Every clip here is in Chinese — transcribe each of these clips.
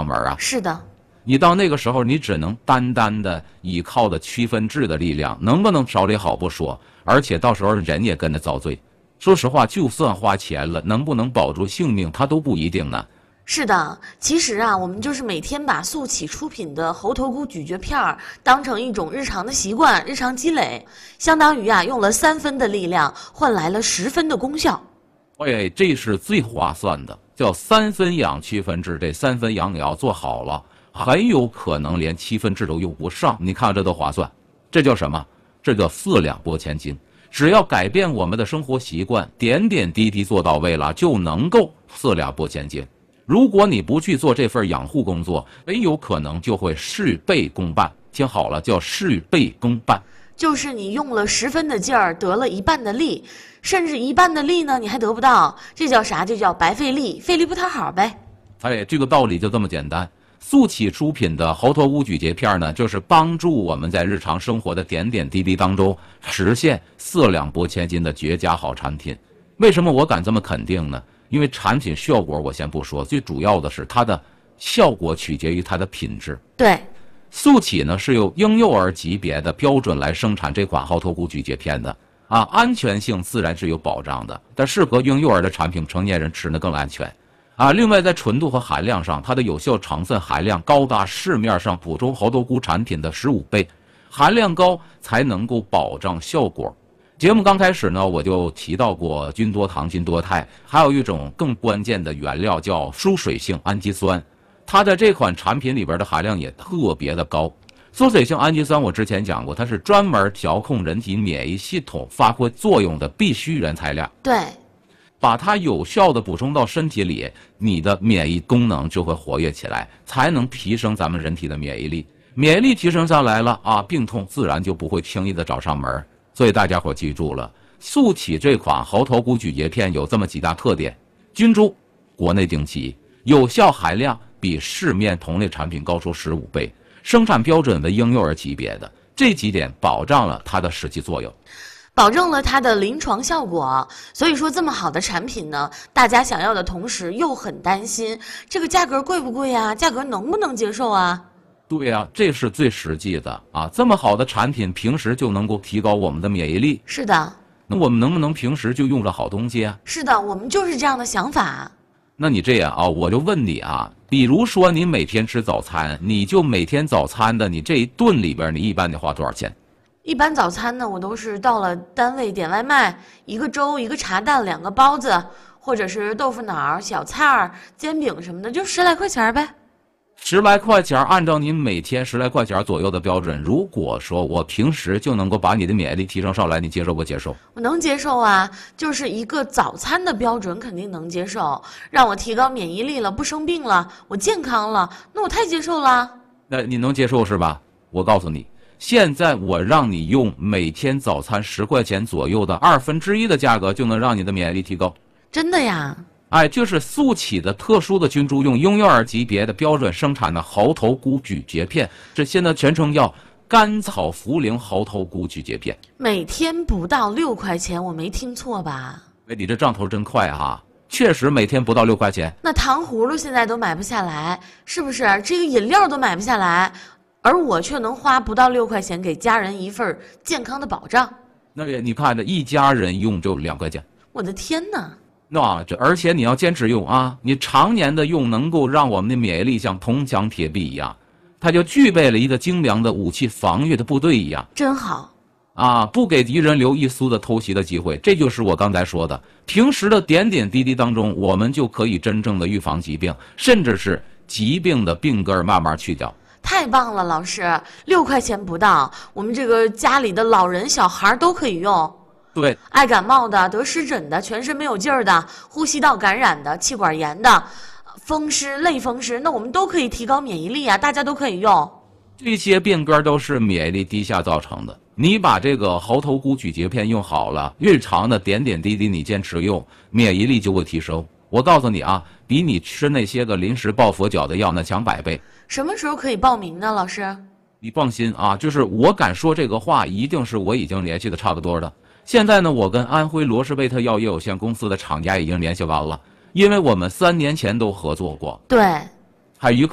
门啊。 是的。 你到那个时候，你只能单单的依靠的区分制的力量，能不能调理好不说，而且到时候人也跟着遭罪。说实话，就算花钱了，能不能保住性命，他都不一定呢。 是的，其实啊，我们就是每天把速启出品的猴头菇咀嚼片当成一种日常的习惯、日常积累，相当于啊用了3分的力量换来了10分的功效。 哎，这是最划算的，叫3分养7分治。这3分养你要做好了，很有可能连7分治都用不上。你看这多划算，这叫什么？这叫4两拨千斤。只要改变我们的生活习惯，点点滴滴做到位了，就能够4两拨千斤。如果你不去做这份养护工作，很有可能就会事倍功半。听好了，叫事倍功半， 就是你用了10分的劲儿，得了1半的力，甚至1半的力呢，你还得不到，这叫啥？这叫白费力，费力不讨好呗。 哎，这个道理就这么简单。速启出品的猴头菇咀嚼片呢，就是帮助我们在日常生活的点点滴滴当中实现4两拨千斤的绝佳好产品。为什么我敢这么肯定呢？因为产品效果我先不说，最主要的是它的效果取决于它的品质。 对， 速启呢是由婴幼儿级别的标准来生产这款猴头菇咀嚼片的啊，安全性自然是有保障的，但适合婴幼儿的产品，成年人吃呢更安全啊。另外在纯度和含量上，它的有效成分含量高达市面上普通猴头菇产品的15倍，含量高才能够保障效果。节目刚开始呢，我就提到过菌多糖、菌多肽，还有一种更关键的原料叫疏水性氨基酸，它在这款产品里边的含量也特别的高。疏水性氨基酸我之前讲过，它是专门调控人体免疫系统发挥作用的必需原材料。 对， 把它有效的补充到身体里，你的免疫功能就会活跃起来，才能提升咱们人体的免疫力。免疫力提升上来了啊，病痛自然就不会轻易的找上门。所以大家伙记住了，速启这款猴头菇咀嚼片有这么几大特点：菌株国内定期，有效含量比市面同类产品高出15倍，生产标准为婴幼儿级别的，这几点保障了它的实际作用， 保证了它的临床效果。所以说这么好的产品呢，大家想要的同时又很担心这个价格贵不贵啊，价格能不能接受啊。 对呀，这是最实际的啊！这么好的产品，平时就能够提高我们的免疫力。 是的。 那我们能不能平时就用着好东西啊？ 是的，我们就是这样的想法。 那你这样啊，我就问你啊，比如说你每天吃早餐，你就每天早餐的你这一顿里边，你一般得花多少钱？ 一般早餐呢，我都是到了单位点外卖，一个粥、一个茶蛋、2个包子，或者是豆腐脑、小菜、煎饼什么的，就10来块钱呗。 10来块钱，按照你每天10来块钱左右的标准，如果说我平时就能够把你的免疫力提升上来，你接受不接受？ 我能接受啊，就是一个早餐的标准肯定能接受，让我提高免疫力了，不生病了，我健康了，那我太接受了。 那你能接受是吧？我告诉你，现在我让你用每天早餐10块钱左右的1/2的价格，就能让你的免疫力提高。 真的呀？ 哎，就是速启的特殊的菌株，用婴幼儿级别的标准生产的猴头菇咀嚼片，这现在全称叫甘草茯苓猴头菇咀嚼片。 每天不到6块钱，我没听错吧？ 哎，你这账头真快啊！确实每天不到6块钱。 那糖葫芦现在都买不下来，是不是？这个饮料都买不下来，而我却能花不到6块钱给家人一份健康的保障。 那你看这一家人用就2块钱。 我的天哪！ 那这而且你要坚持用啊，你常年的用，能够让我们的免疫力像铜墙铁壁一样，它就具备了一个精良的武器防御的部队一样。 真好啊，不给敌人留一丝的偷袭的机会。这就是我刚才说的，平时的点点滴滴当中，我们就可以真正的预防疾病，甚至是疾病的病根慢慢去掉。 太棒了，老师，6块钱不到，我们这个家里的老人小孩都可以用。 对， 爱感冒的、得湿疹的、全身没有劲儿的、呼吸道感染的、气管炎的、风湿、类风湿，那我们都可以提高免疫力啊，大家都可以用。 这些病根都是免疫力低下造成的。你把这个猴头菇咀嚼片用好了，日常的点点滴滴你坚持用，免疫力就会提升。我告诉你啊，比你吃那些个临时抱佛脚的药那强100倍。 什么时候可以报名呢，老师？ 你放心啊，就是我敢说这个话，一定是我已经联系的差不多的。现在呢，我跟安徽罗氏贝特药业有限公司的厂家已经联系完了，因为我们3年前都合作过， 对， 很愉快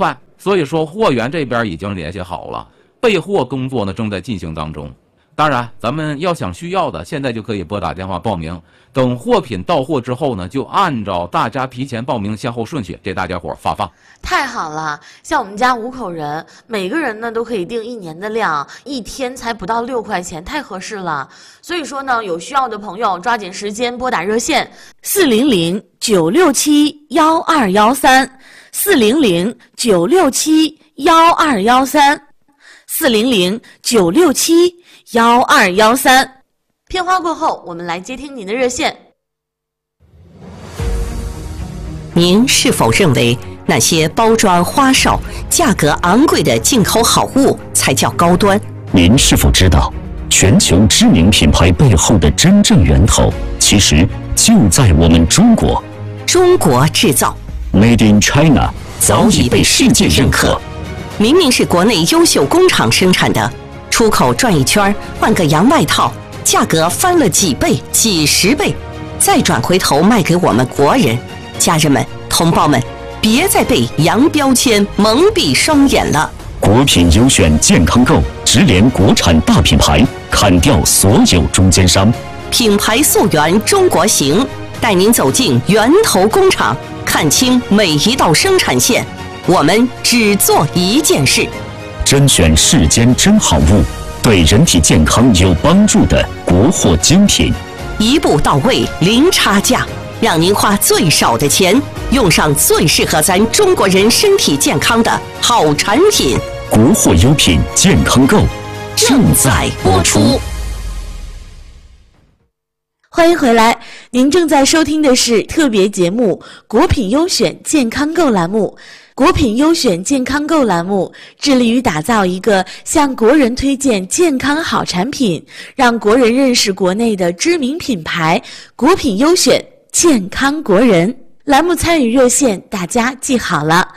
所以说货源这边已经联系好了，备货工作呢正在进行当中。当然，咱们要想需要的，现在就可以拨打电话报名。等货品到货之后呢，就按照大家提前报名先后顺序给大家伙发放。 太好了，像我们家5口人，每个人呢都可以订1年的量，一天才不到6块钱，太合适了。所以说呢，有需要的朋友抓紧时间拨打热线400-967-1213，400-967-1213。片花过后，我们来接听您的热线。 您是否认为那些包装花哨、价格昂贵的进口好物才叫高端？ 您是否知道，全球知名品牌背后的真正源头，其实就在我们中国。 中国制造 Made in China 早已被世界认可。 明明是国内优秀工厂生产的，出口转一圈换个洋外套，价格翻了几倍、几十倍，再转回头卖给我们国人。家人们、同胞们，别再被洋标签蒙蔽双眼了。 国品优选健康购直连国产大品牌，砍掉所有中间商， 品牌溯源中国行，带您走进源头工厂，看清每一道生产线。我们只做一件事， 甄选世间真好物，对人体健康有帮助的国货精品， 一步到位，零差价，让您花最少的钱，用上最适合咱中国人身体健康的好产品。 国货优品健康购正在播出。 欢迎回来，您正在收听的是特别节目《国品优选健康购》栏目。国品优选健康购栏目致力于打造一个向国人推荐健康好产品，让国人认识国内的知名品牌。国品优选健康国人栏目参与热线大家记好了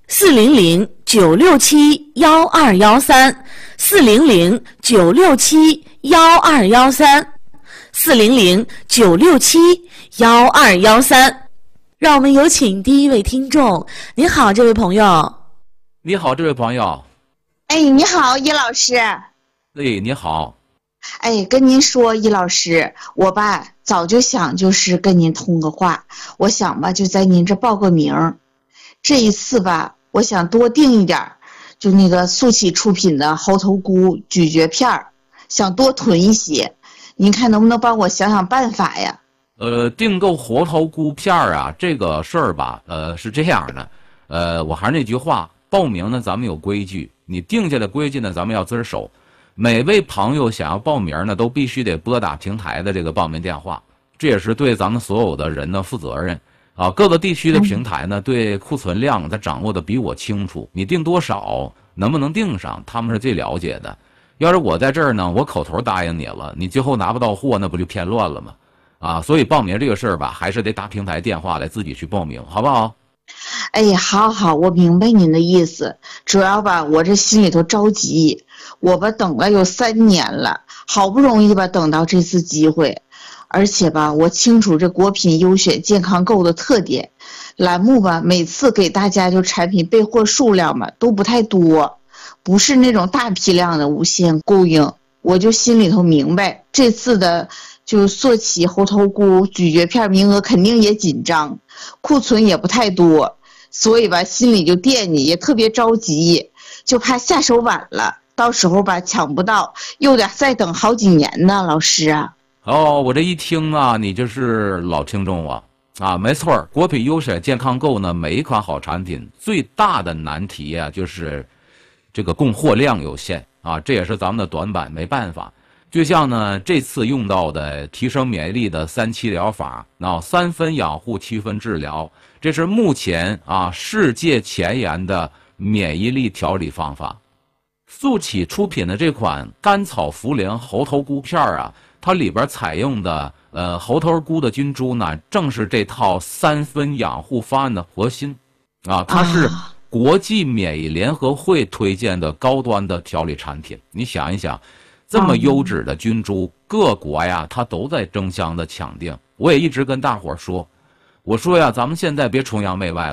，400-967-1213，400-967-1213。让我们有请第一位听众。你好，这位朋友。 你好，这位朋友。 哎，你好，易老师。 你好。 哎，跟您说，易老师，我吧早就想就是跟您通个话，我想吧就在您这报个名。这一次吧，我想多订一点，就那个速启出品的猴头菇咀嚼片儿，想多囤一些。您看能不能帮我想想办法呀？ 订购猴头菇片儿啊，这个事儿吧，是这样的，我还是那句话，报名呢咱们有规矩，你定下的规矩呢咱们要遵守。每位朋友想要报名呢，都必须得拨打平台的这个报名电话，这也是对咱们所有的人呢负责任啊。各个地区的平台呢，对库存量他掌握的比我清楚，你订多少，能不能订上，他们是最了解的。要是我在这儿呢，我口头答应你了，你最后拿不到货，那不就偏乱了吗？啊，所以报名这个事儿吧，还是得打平台电话来自己去报名，好不好？ 哎，好，我明白您的意思。主要吧，我这心里头着急，我吧等了有3年了，好不容易吧等到这次机会，而且吧，我清楚这国品优选健康购的特点，栏目吧每次给大家就产品备货数量吧都不太多，不是那种大批量的无限供应，我就心里头明白这次的。就速启猴头菇咀嚼片名额肯定也紧张，库存也不太多，所以吧心里就惦记，也特别着急，就怕下手晚了，到时候吧抢不到，又得再等好几年呢，老师啊。 哦，我这一听啊，你就是老听众啊，没错，国品优选健康购呢，每一款好产品最大的难题啊，就是这个供货量有限啊，这也是咱们的短板，没办法。就像呢，这次用到的提升免疫力的3期疗法，3分养护7分治疗，这是目前世界前沿的免疫力调理方法。速启出品的这款甘草茯苓猴头菇片啊，它里边采用的猴头菇的菌株呢，正是这套3分养护方案的核心啊，它是国际免疫联合会推荐的高端的调理产品。你想一想。这么优质的菌株，各国呀，它都在争相的抢订。我也一直跟大伙说，我说呀，咱们现在别崇洋媚外了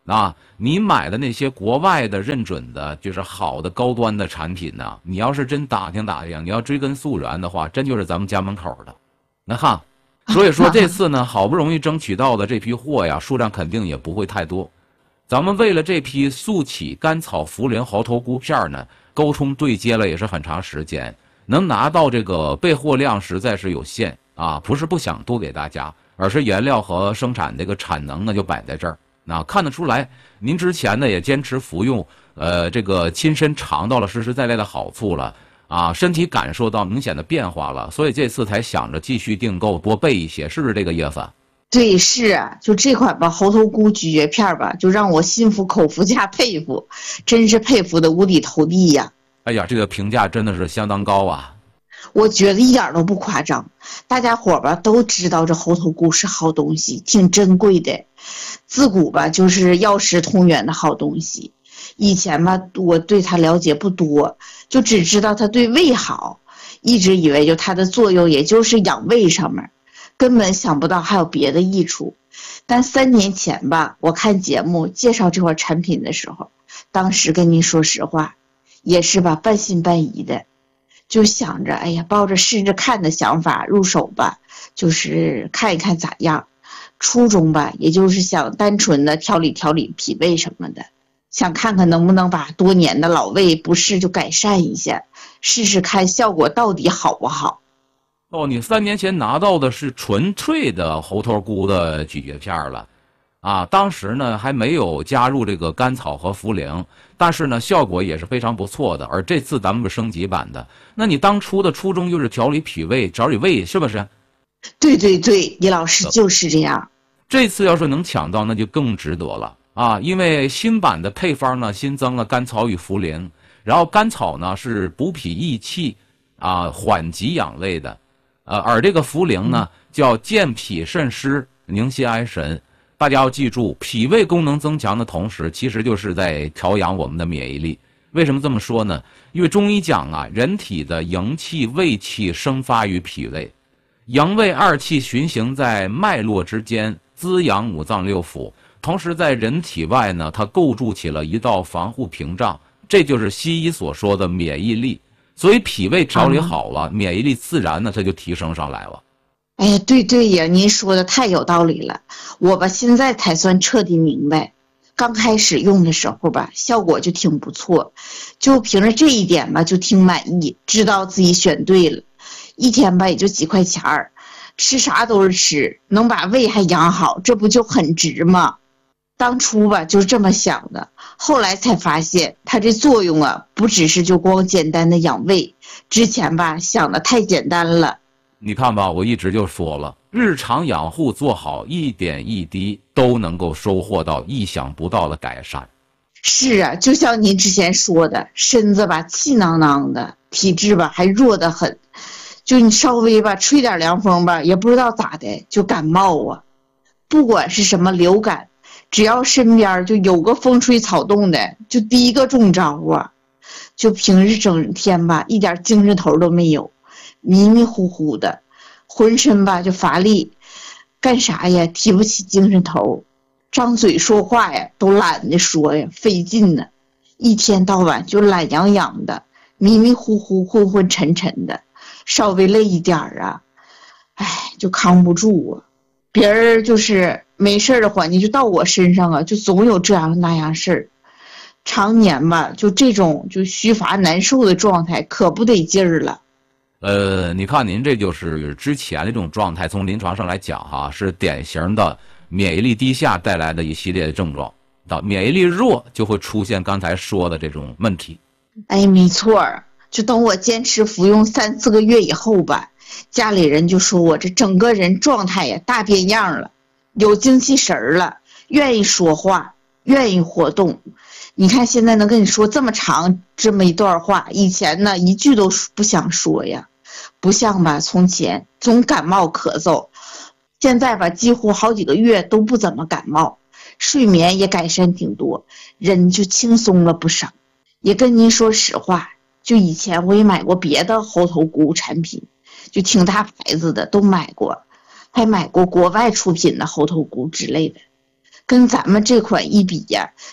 啊，你买的那些国外的认准的，就是好的高端的产品呢，你要是真打听打听，你要追根溯源的话，真就是咱们家门口的。那哈，所以说这次呢，好不容易争取到的这批货呀，数量肯定也不会太多。咱们为了这批速起甘草茯苓猴头菇片呢，沟通对接了也是很长时间，能拿到这个备货量实在是有限啊，不是不想多给大家，而是原料和生产这个产能呢就摆在这儿。那看得出来，您之前呢也坚持服用，这个亲身尝到了实实在在的好处了啊，身体感受到明显的变化了，所以这次才想着继续订购，多备一些，是不是这个意思？ 对，是啊，就这款吧，猴头菇咀嚼片吧，就让我心服口服加佩服，真是佩服的五体投地呀！ 哎呀，这个评价真的是相当高啊！ 我觉得一点都不夸张，大家伙吧都知道这猴头菇是好东西，挺珍贵的，自古吧就是药食同源的好东西。以前吧我对它了解不多，就只知道它对胃好，一直以为就它的作用也就是养胃上面，根本想不到还有别的益处。但3年前吧，我看节目介绍这款产品的时候，当时跟您说实话，也是吧半信半疑的。就想着，哎呀，抱着试着看的想法入手吧，就是看一看咋样。初衷吧，也就是想单纯的调理调理脾胃什么的，想看看能不能把多年的老胃不适就改善一下，试试看效果到底好不好。 哦，你3年前拿到的是纯粹的猴头菇的咀嚼片了，啊，当时呢还没有加入这个甘草和茯苓，但是呢效果也是非常不错的。而这次咱们是升级版的，那你当初的初衷就是调理脾胃、调理胃，是不是？ 对对对，李老师就是这样。 这次要是能抢到，那就更值得了啊！因为新版的配方呢新增了甘草与茯苓，然后甘草呢是补脾益气啊，缓急养胃的。而这个茯苓呢，叫健脾渗湿、宁心安神。大家要记住，脾胃功能增强的同时，其实就是在调养我们的免疫力。为什么这么说呢？因为中医讲啊，人体的营气、胃气生发于脾胃，营卫二气循行在脉络之间，滋养五脏六腑。同时，在人体外呢，它构筑起了一道防护屏障，这就是西医所说的免疫力。所以脾胃调理好了，免疫力自然呢它就提升上来了。 哎呀，对对呀，您说的太有道理了，我吧现在才算彻底明白。刚开始用的时候吧，效果就挺不错，就凭着这一点吧就挺满意，知道自己选对了。一天吧也就几块钱儿，吃啥都是吃，能把胃还养好，这不就很值吗？当初吧就是这么想的，后来才发现它这作用啊，不只是就光简单的养胃，之前吧想的太简单了。 你看吧，我一直就说了，日常养护做好，一点一滴都能够收获到意想不到的改善。 是啊，就像您之前说的，身子吧气囊囊的，体质吧还弱得很，就你稍微吧吹点凉风吧，也不知道咋的就感冒啊。不管是什么流感，只要身边就有个风吹草动的，就第一个中招啊。就平日整天吧一点精神头都没有，迷迷糊糊的，浑身吧就乏力，干啥呀提不起精神头，张嘴说话呀都懒得说呀，费劲呢，一天到晚就懒洋洋的，迷迷糊糊昏昏沉沉的，稍微累一点啊，哎就扛不住啊。别人就是没事的环境就到我身上啊，就总有这样那样事儿，常年吧就这种就虚乏难受的状态可不得劲儿了。 你看您这就是之前这种状态，从临床上来讲哈，是典型的免疫力低下带来的一系列的症状。到免疫力弱就会出现刚才说的这种问题。 哎，没错儿，就等我坚持服用3、4个月以后吧，家里人就说我这整个人状态呀大变样了，有精气神儿了，愿意说话，愿意活动。你看现在能跟你说这么长这么一段话，以前呢一句都不想说呀。不像吧从前总感冒咳嗽，现在吧几乎好几个月都不怎么感冒，睡眠也改善挺多，人就轻松了不少。也跟您说实话，就以前我也买过别的猴头菇产品，就挺大牌子的都买过，还买过国外出品的猴头菇之类的， 跟咱们这款一比呀，